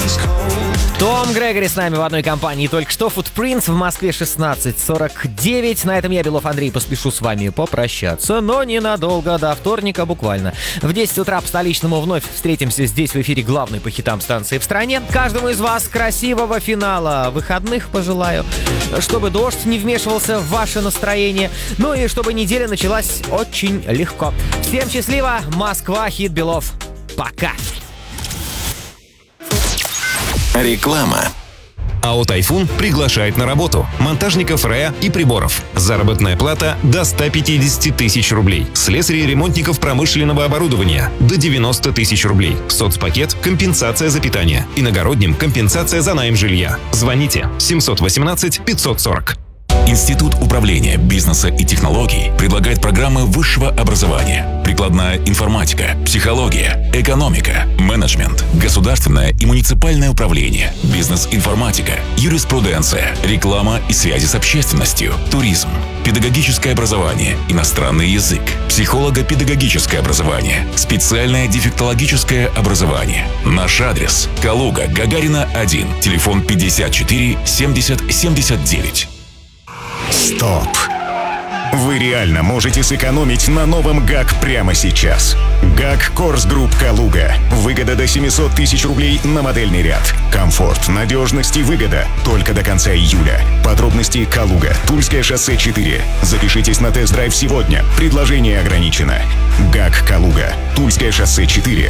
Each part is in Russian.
Том Грегори с нами в одной компании. Только что Footprints в Москве 16:49. На этом я, Белов Андрей, поспешу с вами попрощаться, но ненадолго, до вторника буквально. В 10 утра по столичному вновь встретимся здесь в эфире главной по хитам станции в стране. Каждому из вас красивого финала выходных пожелаю, чтобы дождь не вмешивался в ваше настроение, ну и чтобы неделя началась очень легко. Всем счастливо, Москва, хит Белов. Пока. Реклама. АО «Тайфун» приглашает на работу монтажников РЭА и приборов. Заработная плата до 150 тысяч рублей. Слесарей и ремонтников промышленного оборудования до 90 тысяч рублей. Соцпакет – компенсация за питание. Иногородним – компенсация за найм жилья. Звоните 718 540. Институт управления бизнеса и технологий предлагает программы высшего образования: прикладная информатика, психология, экономика, менеджмент, государственное и муниципальное управление, бизнес-информатика, юриспруденция, реклама и связи с общественностью, туризм, педагогическое образование, иностранный язык, психолого-педагогическое образование, специальное дефектологическое образование. Наш адрес: Калуга, Гагарина, 1, телефон 54 70 79. Стоп! Вы реально можете сэкономить на новом ГАК прямо сейчас. ГАК Корс Групп Калуга. Выгода до 700 тысяч рублей на модельный ряд. Комфорт, надежность и выгода только до конца июля. Подробности: Калуга, Тульское шоссе 4. Запишитесь на тест-драйв сегодня. Предложение ограничено. ГАК Калуга, Тульское шоссе 4.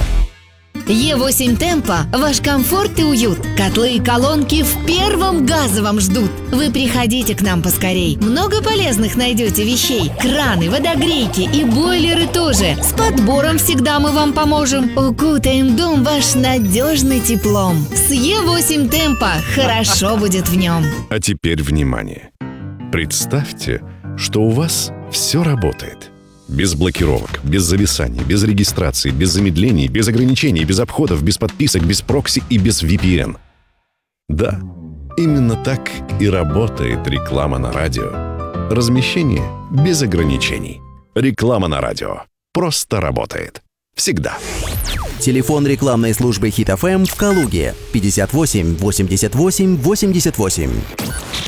Е8 Темпо – ваш комфорт и уют. Котлы и колонки в первом газовом ждут. Вы приходите к нам поскорей. Много полезных найдете вещей. Краны, водогрейки и бойлеры тоже. С подбором всегда мы вам поможем. Укутаем дом ваш надежный теплом. С Е8 Темпо хорошо будет в нем. А теперь внимание. Представьте, что у вас все работает. Без блокировок, без зависаний, без регистрации, без замедлений, без ограничений, без обходов, без подписок, без прокси и без VPN. Да, именно так и работает реклама на радио. Размещение без ограничений. Реклама на радио просто работает. Всегда. Телефон рекламной службы Хит FM в Калуге 58 88 88.